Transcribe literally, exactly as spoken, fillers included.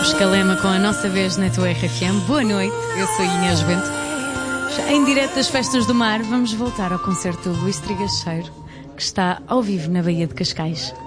Escalema com a nossa vez na tua R F M. Boa noite, eu sou Inês Bento. Em direto das Festas do Mar, vamos voltar ao concerto do Luís Trigacheiro, que está ao vivo na Baía de Cascais.